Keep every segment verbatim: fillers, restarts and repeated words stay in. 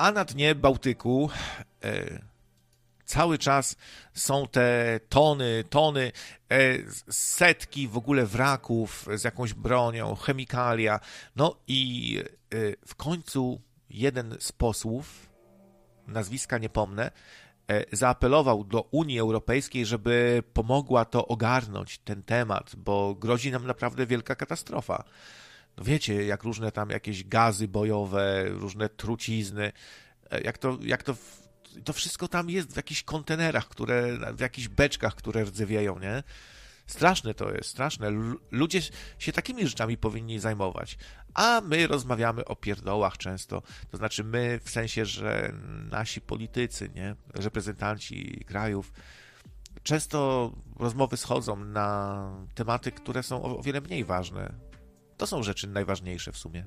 a na dnie Bałtyku e, cały czas są te tony, tony, e, setki w ogóle wraków z jakąś bronią, chemikalia. No i e, w końcu jeden z posłów, nazwiska nie pomnę, e, zaapelował do Unii Europejskiej, żeby pomogła to ogarnąć, ten temat, bo grozi nam naprawdę wielka katastrofa. No wiecie, jak różne tam jakieś gazy bojowe, różne trucizny, e, jak to, jak to w, to wszystko tam jest w jakichś kontenerach, które, w jakichś beczkach, które rdzewieją, nie? Straszne to jest, straszne. Ludzie się takimi rzeczami powinni zajmować. A my rozmawiamy o pierdołach często. To znaczy my w sensie, że nasi politycy, nie? Reprezentanci krajów, często rozmowy schodzą na tematy, które są o wiele mniej ważne. To są rzeczy najważniejsze w sumie.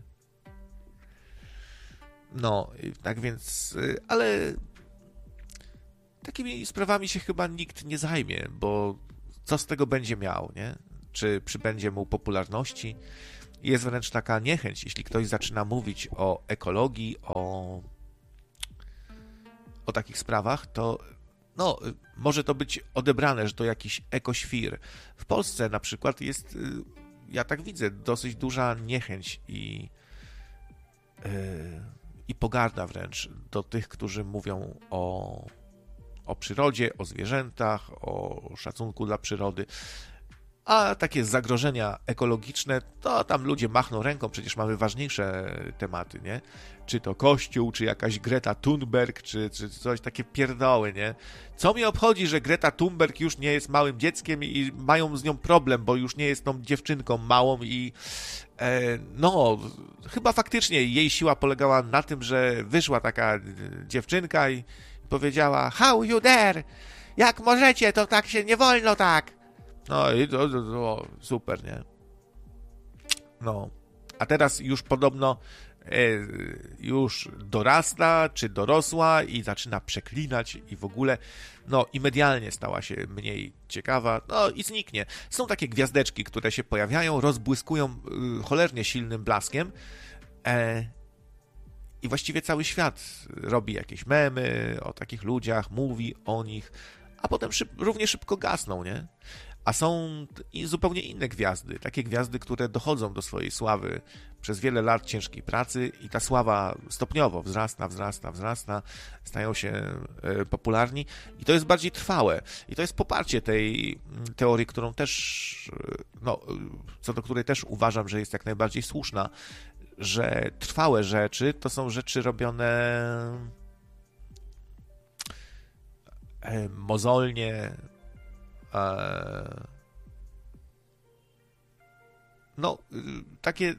No, tak więc, ale takimi sprawami się chyba nikt nie zajmie, bo co z tego będzie miał, nie? Czy przybędzie mu popularności? Jest wręcz taka niechęć, jeśli ktoś zaczyna mówić o ekologii, o, o takich sprawach, to no, może to być odebrane, że to jakiś ekoświr. W Polsce na przykład jest, ja tak widzę, dosyć duża niechęć i, yy, i pogarda wręcz do tych, którzy mówią o o przyrodzie, o zwierzętach, o szacunku dla przyrody, a takie zagrożenia ekologiczne, to tam ludzie machną ręką, przecież mamy ważniejsze tematy, nie? Czy to Kościół, czy jakaś Greta Thunberg, czy, czy coś, takie pierdoły, nie? Co mnie obchodzi, że Greta Thunberg już nie jest małym dzieckiem i mają z nią problem, bo już nie jest tą dziewczynką małą i e, no, chyba faktycznie jej siła polegała na tym, że wyszła taka dziewczynka i powiedziała, how you dare, jak możecie, to tak się nie wolno tak. No i to, to, to super, nie? No, a teraz już podobno e, już dorasta, czy dorosła i zaczyna przeklinać i w ogóle, no i medialnie stała się mniej ciekawa, no i zniknie. Są takie gwiazdeczki, które się pojawiają, rozbłyskują y, cholernie silnym blaskiem, e, i właściwie cały świat robi jakieś memy o takich ludziach, mówi o nich, a potem szyb, równie szybko gasną, nie? A są i zupełnie inne gwiazdy, takie gwiazdy, które dochodzą do swojej sławy przez wiele lat ciężkiej pracy i ta sława stopniowo wzrasta, wzrasta, wzrasta, stają się e, popularni i to jest bardziej trwałe. I to jest poparcie tej teorii, którą też, no, co do której też uważam, że jest jak najbardziej słuszna, że trwałe rzeczy to są rzeczy robione mozolnie, no, takie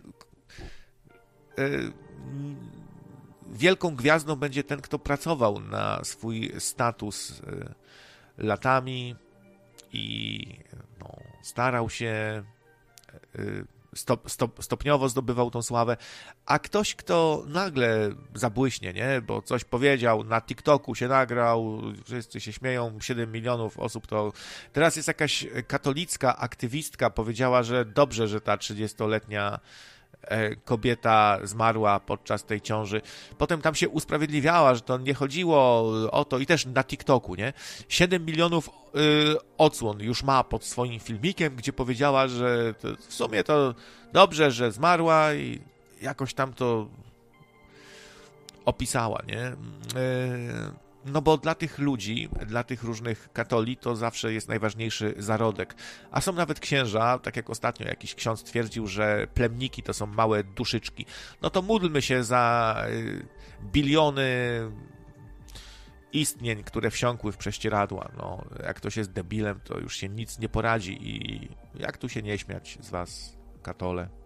wielką gwiazdą będzie ten, kto pracował na swój status latami i no, starał się, Stop, stop, stopniowo zdobywał tą sławę, a ktoś, kto nagle zabłyśnie, nie? Bo coś powiedział, na TikToku się nagrał, wszyscy się śmieją, siedem milionów osób to... Teraz jest jakaś katolicka aktywistka, powiedziała, że dobrze, że ta trzydziestoletnia kobieta zmarła podczas tej ciąży. Potem tam się usprawiedliwiała, że to nie chodziło o to i też na TikToku, nie? siedem milionów y, odsłon już ma pod swoim filmikiem, gdzie powiedziała, że to w sumie to dobrze, że zmarła i jakoś tam to opisała, nie? Y, no bo dla tych ludzi, dla tych różnych katoli to zawsze jest najważniejszy zarodek. A są nawet księża, tak jak ostatnio jakiś ksiądz twierdził, że plemniki to są małe duszyczki. No to módlmy się za biliony istnień, które wsiąkły w prześcieradła. No, jak ktoś jest debilem, to już się nic nie poradzi i jak tu się nie śmiać z was, katole.